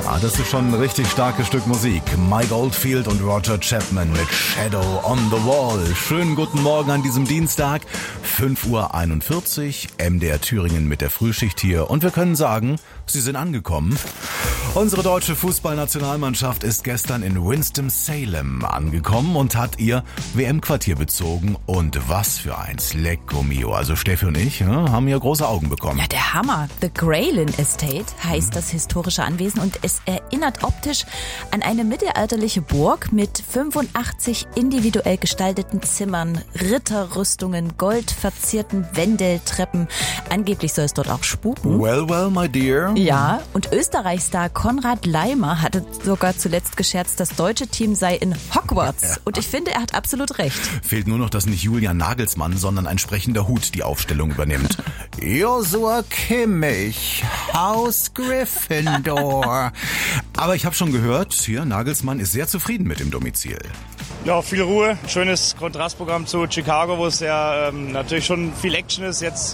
Ah, das ist schon ein richtig starkes Stück Musik. Mike Oldfield und Roger Chapman mit Shadow on the Wall. Schönen guten Morgen an diesem Dienstag, 5:41 Uhr, MDR Thüringen mit der Frühschicht hier. Und wir können sagen, Sie sind angekommen. Unsere deutsche Fußballnationalmannschaft ist gestern in Winston-Salem angekommen und hat ihr WM-Quartier bezogen. Und was für eins, Lecco mio. Also Steffi und ich haben hier große Augen bekommen. Ja, der Hammer. The Graylin Estate heißt das historische Anwesen und es erinnert optisch an eine mittelalterliche Burg mit 85 individuell gestalteten Zimmern, Ritterrüstungen, goldverzierten Wendeltreppen. Angeblich soll es dort auch spuken. Well, my dear. Ja, und Österreichstar Konrad Leimer hatte sogar zuletzt gescherzt, das deutsche Team sei in Hogwarts. Ja. Und ich finde, er hat absolut recht. Fehlt nur noch, dass nicht Julian Nagelsmann, sondern ein sprechender Hut die Aufstellung übernimmt. Joshua Kimmich, Haus Gryffindor. Aber ich habe schon gehört, hier, Nagelsmann ist sehr zufrieden mit dem Domizil. Ja, viel Ruhe, schönes Kontrastprogramm zu Chicago, wo es ja natürlich schon viel Action ist. Jetzt